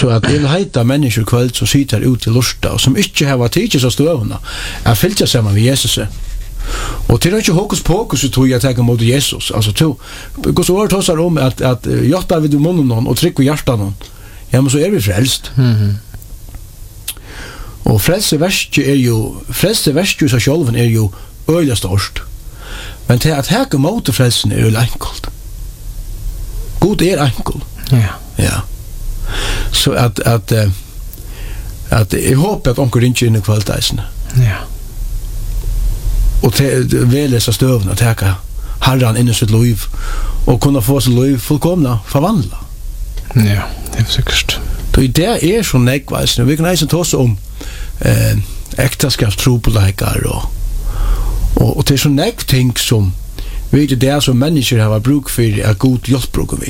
Så att det heter människor kväll som sitter ute i lusta och som inte har varit så stövna är fyllt samman med Jesus. Och till inte hokus pokus så tror jag att mot Jesus. Alltså to går så vart hosar om att hjärta vid munnen någon och tryck och hjärta någon. Ja, men så är vi frälst. Och frälse värst så själven är ju öliga störst. Men till att häka mot frälsen är ju enkelt. God är enkel. Ja. Så att jag hoppas att onkel inte in i kvälltiden. Ja. Och väl stövna att täcka Herren in i sitt liv och kunna få sitt liv fullkomna förvandla. Ja, det är säkert. Då det är så näckvis. Vi kan inte ta oss om äktenskapstropolekar och det är så näck ting som vet det är som människor har bruk för är god hjälpbruk vi.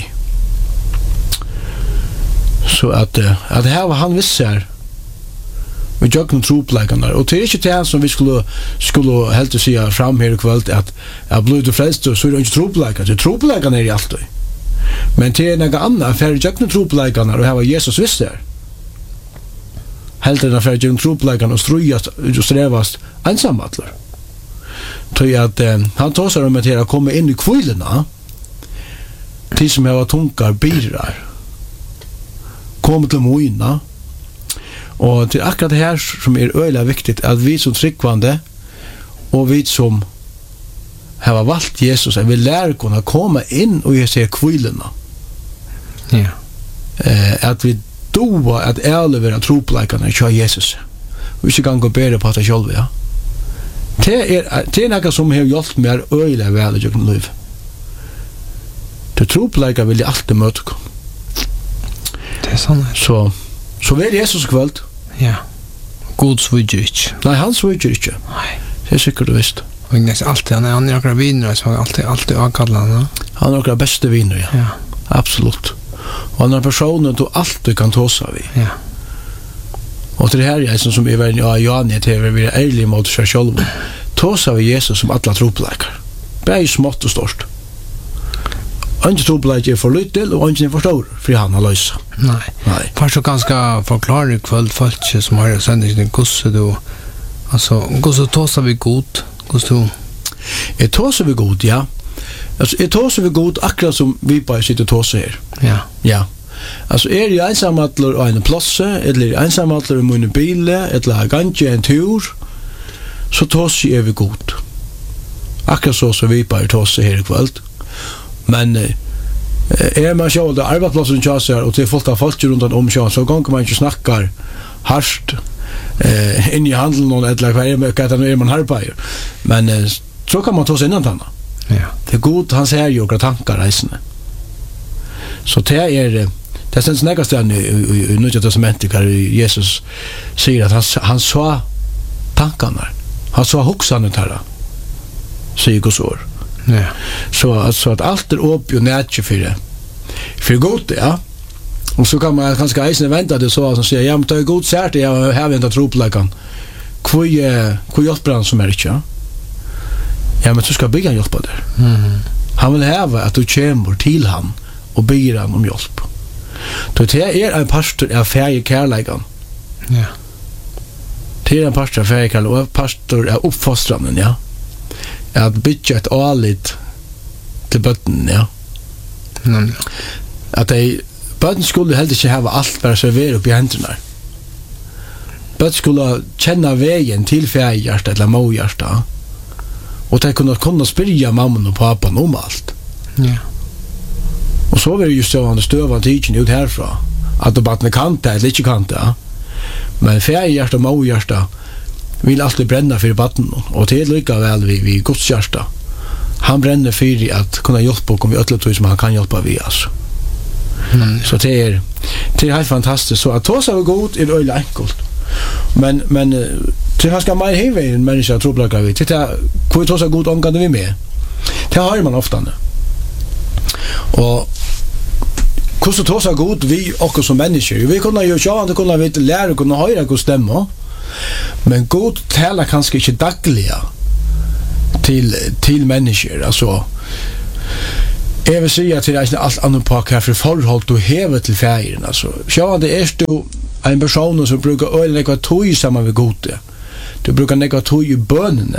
Så att här var han visser vi jag kan tropolekar och det är inte det som vi skulle helt att säga fram här ikväll att blod och frälst så är det inte tropolekar. Det tropolekar är i allt. Men det är några andra för jag kan tropolekar och här var Jesus visser. Helt den för jag tropolekar och strujast och strävast ensammatlar. Tror jag att han tar sig om att komma in i kvillorna till som har tunkar birar kommer till moina och till akkurat det här som är öliga viktigt att vi som tryckvande och vi som har valt Jesus att vi lär kunna komma in och ge sig kvillorna. Ja. Att vi då att ärliga tropolekar kör Jesus. Vi ska gå bättre på att själva, ja. Det är något som har hjälpt mig öliga väl i genom liv. Det tropolekar vill jag alltid möta. Det är sant. Så väl Jesus kväll. Ja. God svidger inte. Nej, han svidger inte. Nej. Det är säkert du visst. Och näst alltid han är några viner så alltid avkallar han. Han är några bästa viner, ja. Absolut. Och han är personen du alltid kan tåsa vid. Ja. Och till det här är som är väl Johannes till vi är ärlig mot sig själva. Tåsa vi Jesus som alla tropolekar. Bäj smått och stort. Inte tropolekar är för lite och inte för stor för han har lösa. Nej. Fast så ganska förklara kväll folk som har sändning den kusse då. Alltså kusse tåsa vi god. Kusse är tåsa vi god, ja. Alltså är tåsa vi god akkurat som vi bara sitter tåsa här. Ja. Ja. Alltså är det ensammatlar och en plats eller ensammatlar i min bil eller ganska en tur så tås är vi god. Akkurat så vi bara tås här ikväll. Men är man så där arbetsplatsen chassar och det är fullt av folk runt om så gånger man inte snackar harst in i handeln och eller vad är man arbetar. Men så kan man ta sig innan tanna. Ja. Det är god han säger ju några tankar resande. Så det är det sens nästan i Nya testamentet där Jesus säger att han sa tankarna. Han sa huxarna där. Säger Guds ord. Ja. Så att allt är upp och nätje för det. För gott, ja. Och så kan man kanske ägna vänta det så som säger ja men det är god särt jag har inte tropolekar. Kvoi hjälper som är inte. Ja men du ska bygga hjälpa där. Han vill ha att du kommer till han och ber han om hjälp. Det är en pastor av färg kärleken. Ja. Det är en pastor av färg kärleken och pastor av uppfostranden, ja. Att bygga ett alit till bötten, ja. Att bötten skulle helt inte ha allt bara servera upp i händerna. Bötten skulle känna vägen till färghjärta eller mohjärta. Och de kunna spyrja mamman och pappan om allt. Ja. Och så var det ju så att stövan tidsen ut härifrån. Att de bara kan det eller inte kan det. Men färghjärta och mohjärta vill alltid bränna för batten. Och det är lika väl vid Guds hjärta. Han bränner för att kunna hjälpa och vi ötla som han kan hjälpa vid oss. Så det är helt fantastiskt. Så att ta sig god är öjligt enkelt. Men till han ska mer heva en människa tropolekar vi. Titta, kan vi ta sig god omgående vi med? Det har man ofta nu. Och hur ta sig god vi också som människor? Vi kunna ju sjå, det kunna vi lära och kunna höra god stämma. Men god talar kanske inte dagliga till människor. Alltså Jeg vil si at det er alt annet på hva for forhold du hever til ferien. Altså, det er du en person som bruker øyne nekva tog sammen med gode. Du bruker nekva tog i bønene.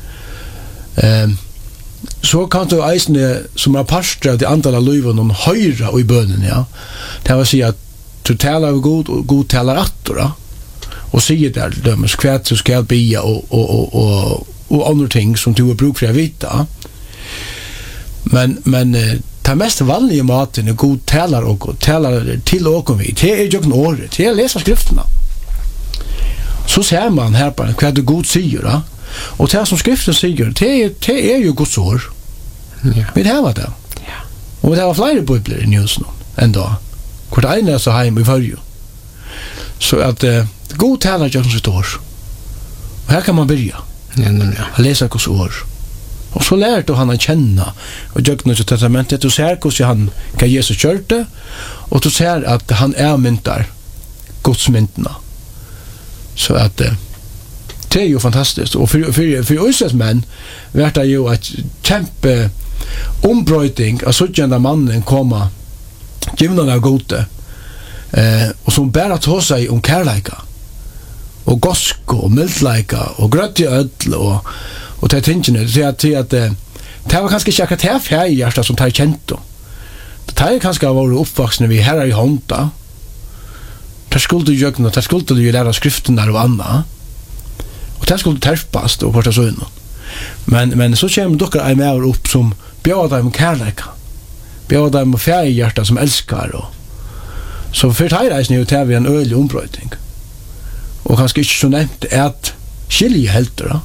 Så kan du eisne som er parster av de andre av livet og høyre i bønene, ja. Det vil si at du taler av god, og god taler atter, og sier der dømes hva du skal bia og andre ting som du har bruk for å vite. Men det mest vanlige maten er god taler og god taler til åken vi. Det er jo ikke året, det er lesa skriftene. Så ser man her på hva det god sier, da. Og det som skriften sier, det er jo Guds ord. Ja. Vi har det. Ja. Og vi har flere bibler i Nilsen enda. Hvor det ene er så heim i førje. Så at god taler gjør sitt ord. Og her kan man begynne. Ja. Å lese Guds ord. Og så lærte han å kjenne og gjør noe til testamentet. Du ser hvordan hva Jesus kjørte, og du ser at han myntar Guds myntene. Så at det er jo fantastisk. Og for oss menn vet det jo at kjempe ombrøyting av sånne mannen kommer givnene av gode og som bare tar seg om kærleika og gosk og mildleika og grøtt i ødel og det tingene til at det var kanskje ikke akkurat det fjerde som tar kjent det er kanskje vært oppvaksne vi her i hånda det skulle du gjøre det skulle du lære skriften der og annet og det skulle terpast og kvart av søgnen men så kommer dere en med opp som bjør deg med kærleika bjør deg med fjerde som elskar så for det er jo til vi en øyelig ombrøyting og kanskje ikke så nevnt at skilje helter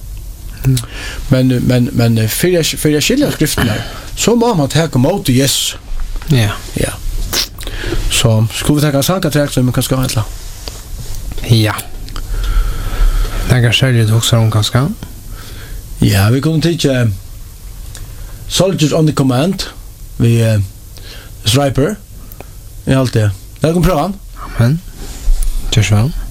men for jeg skiljer skriften her så må man ta mot Jesus Ja. Så skulle vi ta en sankatrekk som vi kan skal handla Ja. Det er særlig du også om kanskje Ja, vi kunne tikke Soldiers on the Command vi Striper i alt det. Jeg kan prøve han Amen. Kjør så